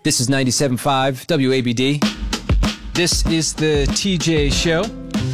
This is 97.5 WABD. This is the TJ Show.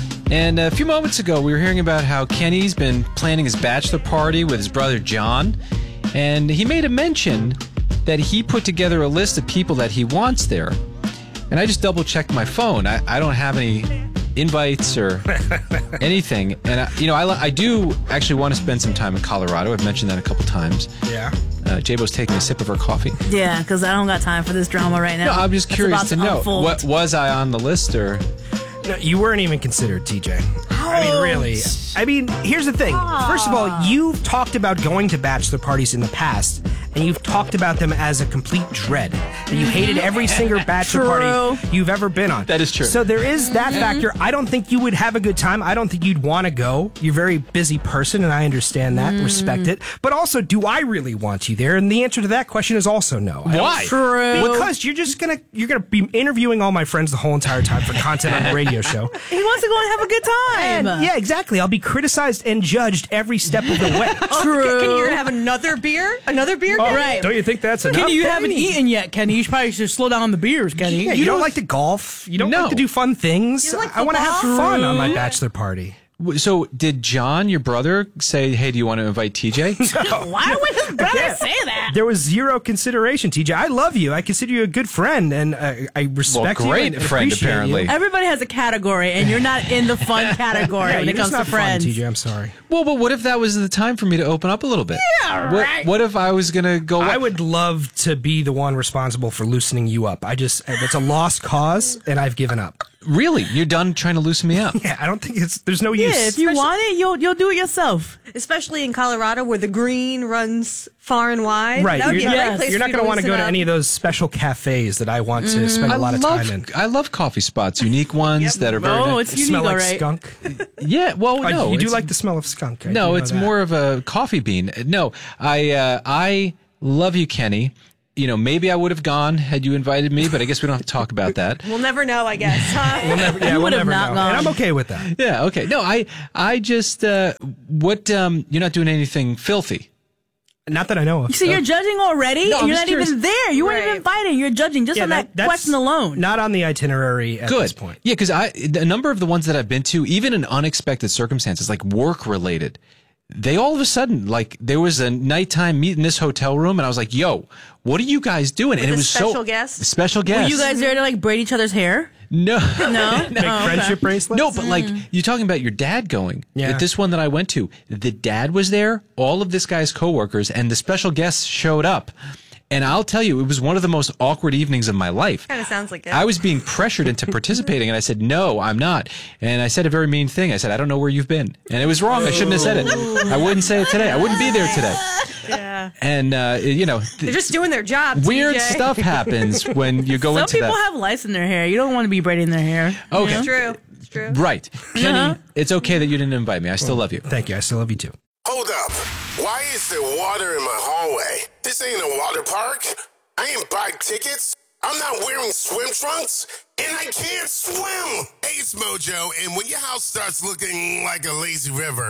And a few moments ago, we were hearing about how Kenny's been planning his bachelor party with his brother John. And he made a mention that he put together a list of people that he wants there. And I just double-checked my phone. I don't have any invites or anything. And, I do actually want to spend some time in Colorado. I've mentioned that a couple times. Yeah. J-Bo's taking a sip of her coffee. Yeah, because I don't got time for this drama right now. No, I'm just curious to know. What was I on the list or... No, you weren't even considered, TJ. I mean, really. I mean, here's the thing. First of all, you've talked about going to bachelor parties in the past, and you've talked about them as a complete dread. That you hated every single bachelor party you've ever been on. That is true. So there is that factor. I don't think you would have a good time. I don't think you'd want to go. You're a very busy person, and I understand that, respect it. But also, do I really want you there? And the answer to that question is also no. Why? True. Because you're gonna be interviewing all my friends the whole entire time for content on the radio show. He wants to go and have a good time. And, yeah, exactly. I'll be criticized and judged every step of the way. True. Kenny, you're going to have another beer? Another beer? Oh, Right. Don't you think that's enough? Kenny, you haven't eaten yet, Kenny. You probably should slow down on the beers, Kenny. Yeah, you don't like to golf. You don't like to do fun things. You like I want to have football? fun on my bachelor party. So did John, your brother, say, hey, do you want to invite TJ? Why would his brother say that? There was zero consideration, TJ. I love you. I consider you a good friend, and I respect you. Great and friend, appreciate apparently. You. Everybody has a category, and you're not in the fun category when you're it comes just to not friends. fun, TJ. I'm sorry. Well, but what if that was the time for me to open up a little bit? Yeah, right. What if I was going to go... I would love to be the one responsible for loosening you up. It's a lost cause, and I've given up. Really? You're done trying to loosen me up? Yeah, I don't think there's no Yeah, use. if you want it, you'll do it yourself. Especially in Colorado where the green runs far and wide. Right. That would be a great place You're not going to want to go to any of those special cafes that I want to spend a lot of time in. I love coffee spots, unique ones that are very... Oh, it's unique, Smell like all right. skunk. Yeah, well, no. You do it's- like the smell of skunk. I No, do know it's that. more of a coffee bean. No, I love you, Kenny. Maybe I would have gone had you invited me, but I guess we don't have to talk about that. We'll never know, I guess. Huh? We'll would have never not know. gone. And I'm okay with that. Yeah, okay. No, I just, you're not doing anything filthy. Not that I know of. So you're judging already? No, I'm You're just not even there. You weren't Right. even invited. You're judging just on that that's question alone. Not on the itinerary at Good. this point. Yeah, because a number of the ones that I've been to, even in unexpected circumstances, like work related, they all of a sudden, like, there was a nighttime meet in this hotel room, and I was like, yo, what are you guys doing? And With it a was special so guest? special Were guest. you guys there to like braid each other's hair? No. No? Make friendship bracelets? No, but like you're talking about your dad going. Yeah. At this one that I went to, the dad was there, all of this guy's coworkers, and the special guests showed up. And I'll tell you, it was one of the most awkward evenings of my life. Kind of sounds like it. I was being pressured into participating, and I said, no, I'm not. And I said a very mean thing. I said, I don't know where you've been. And it was wrong. I shouldn't have said it. I wouldn't say it today. I wouldn't be there today. Yeah. And, They're just doing their job, weird TJ. stuff happens when you go Some into people that. have lice in their hair. You don't want to be braiding their hair. Okay. It's true. It's true. Right. Kenny, it's okay that you didn't invite me. I still love you. Thank you. I still love you too. Hold up. Why is there water in my hallway? This ain't a water park. I ain't buy tickets. I'm not wearing swim trunks. And I can't swim. Hey, it's Mojo. And when your house starts looking like a lazy river,